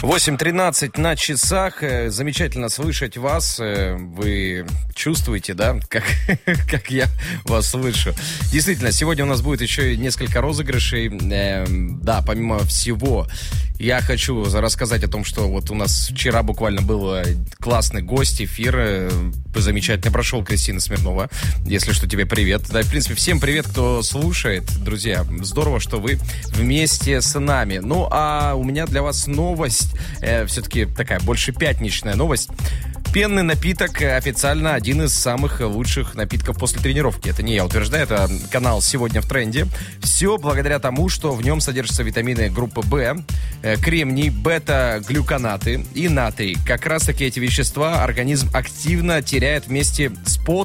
8:13 на часах. Замечательно слышать вас. Вы чувствуете, да, как я вас слышу. Действительно, сегодня у нас будет еще несколько розыгрышей. Да, помимо всего, я хочу рассказать о том, что вот у нас вчера буквально был классный гость, эфир. Замечательно прошел, Кристина Смирнова. Если что, тебе привет. Да, в принципе, всем привет, кто слушает, друзья. Здорово, что вы вместе с нами. Ну, а у меня для вас новость. Все-таки такая больше пятничная новость. Пенный напиток официально один из самых лучших напитков после тренировки. Это не я утверждаю, это канал «Сегодня в тренде». Все благодаря тому, что в нем содержатся витамины группы В, кремний, бета-глюконаты и натрий. Как раз таки эти вещества организм активно теряет вместе с